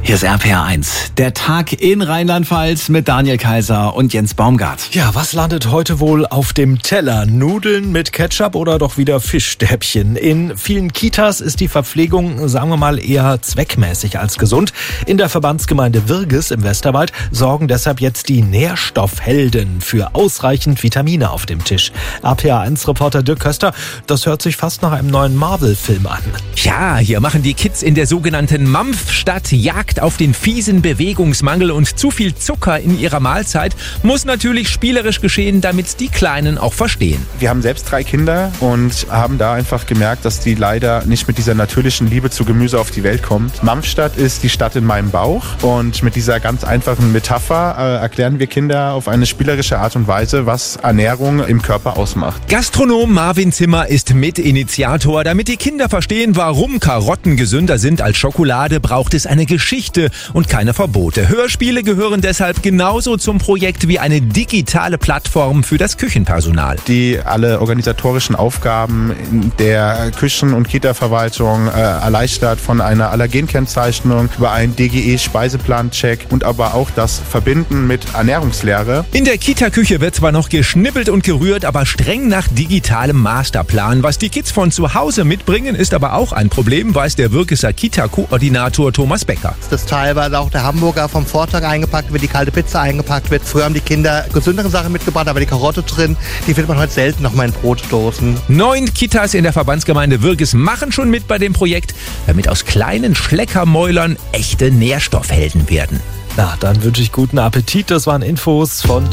Hier ist RPR1, der Tag in Rheinland-Pfalz mit Daniel Kaiser und Jens Baumgart. Ja, was landet heute wohl auf dem Teller? Nudeln mit Ketchup oder doch wieder Fischstäbchen? In vielen Kitas ist die Verpflegung, sagen wir mal, eher zweckmäßig als gesund. In der Verbandsgemeinde Wirges im Westerwald sorgen deshalb jetzt die Nährstoffhelden für ausreichend Vitamine auf dem Tisch. RPR1-Reporter Dirk Köster, das hört sich fast nach einem neuen Marvel-Film an. Ja, hier machen die Kids in der sogenannten Mampfstadt Jagd auf den fiesen Bewegungsmangel und zu viel Zucker in ihrer Mahlzeit muss natürlich spielerisch geschehen, damit die Kleinen auch verstehen. Wir haben selbst 3 Kinder und haben da einfach gemerkt, dass die leider nicht mit dieser natürlichen Liebe zu Gemüse auf die Welt kommt. Mampfstadt ist die Stadt in meinem Bauch und mit dieser ganz einfachen Metapher erklären wir Kinder auf eine spielerische Art und Weise, was Ernährung im Körper ausmacht. Gastronom Marvin Zimmer ist Mitinitiator. Damit die Kinder verstehen, warum Karotten gesünder sind als Schokolade, braucht es eine Geschichte und keine Verbote. Hörspiele gehören deshalb genauso zum Projekt wie eine digitale Plattform für das Küchenpersonal. Die alle organisatorischen Aufgaben in der Küchen- und Kita-Verwaltung erleichtert, von einer Allergenkennzeichnung über einen DGE-Speiseplan-Check und aber auch das Verbinden mit Ernährungslehre. In der Kita-Küche wird zwar noch geschnippelt und gerührt, aber streng nach digitalem Masterplan. Was die Kids von zu Hause mitbringen, ist aber auch ein Problem, weiß der Wirgeser Kita-Koordinator Thomas Becker. Dass teilweise auch der Hamburger vom Vortag eingepackt wird, die kalte Pizza eingepackt wird. Früher haben die Kinder gesündere Sachen mitgebracht, aber die Karotte drin, die findet man heute selten noch mal in Brotdosen. 9 Kitas in der Verbandsgemeinde Wirges machen schon mit bei dem Projekt, damit aus kleinen Schleckermäulern echte Nährstoffhelden werden. Na, dann wünsche ich guten Appetit. Das waren Infos von